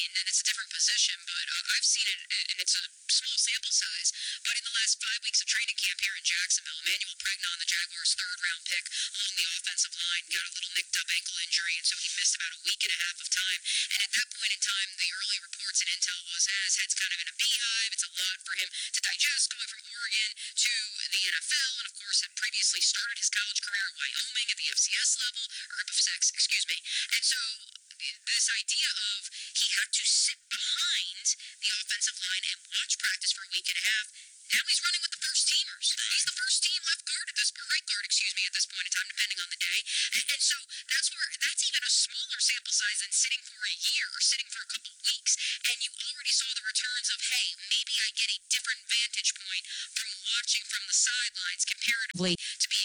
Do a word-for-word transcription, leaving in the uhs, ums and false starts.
mean, and it's a different position, but uh, I've seen it, and it's a small sample size. But in the last five weeks of training camp here in Jacksonville, Emmanuel Pregnon, the Jaguars' third-round pick along the offensive line, got a little nicked up ankle injury, and so he missed about a week and a half of time. And at that point in time, the early reports and intel was, eh, his head's kind of in a beehive. It's a lot for him to digest going from Oregon to the N F L, and of course had previously started his college career at Wyoming at the F C S level, or F C S, excuse me. And so this idea of he had to sit behind the offensive line and watch practice for a week and a half. Now he's running with the first teamers. He's the first team left guard at this, or right guard, excuse me, at this point in time, depending on the day. And, and so that's where that's even a smaller sample size than sitting for a year or sitting for a couple weeks. And you already saw the returns of, hey, maybe I get a different vantage point from watching from the sidelines comparatively to being